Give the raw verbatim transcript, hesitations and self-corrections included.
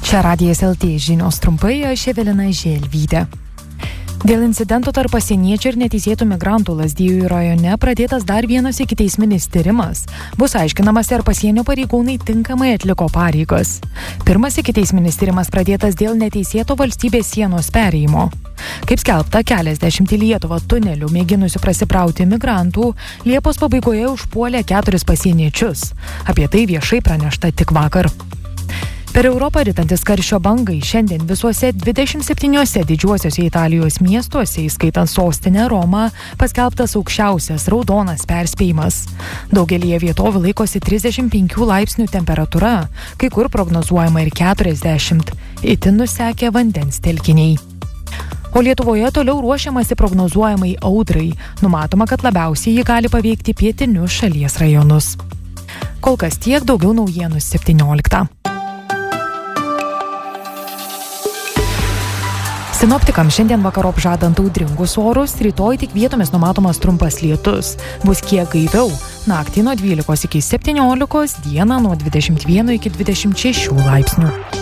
Čia Radijas L T žinios trumpai, aš Evelina Želvytė. Dėl incidento tarp pasieniečių ir neteisėtų migrantų Lazdijų rajone pradėtas dar vienas ikiteisminis tyrimas. Bus aiškinamas, ar pasienio pareigūnai tinkamai atliko pareigas. Pirmas ikiteisminis tyrimas pradėtas dėl neteisėto valstybės sienos perėjimo. Kaip skelbta, keliasdešimt į Lietuvą tunelių mėginusių prasibrauti migrantų Liepos pabaigoje užpuolė keturis pasieniečius. Apie tai viešai pranešta tik vakar. Per Europą ritantis karščio bangai šiandien visuose dvidešimt septyniuose didžiuosiuose Italijos miestuose, įskaitant sostinę Romą, paskelbtas aukščiausias raudonas perspėjimas. Daugelįje vietovių laikosi trisdešimt penkių laipsnių temperatūra, kai kur prognozuojama ir keturiasdešimt. Itin nusekę vandens telkiniai. O Lietuvoje toliau ruošiamasi prognozuojamai audrai. Numatoma, kad labiausiai ji gali paveikti pietinius šalies rajonus. Kol kas tiek, daugiau naujienų septynioliktą. Sinoptikams šiandien vakarop žadant audringus orus, rytoj tik vietomis numatomas trumpas lietus. Bus kiek gaiviau. Naktį nuo dvylikos iki septyniolikos, dieną nuo dvidešimt vieno iki dvidešimt šešių laipsnių.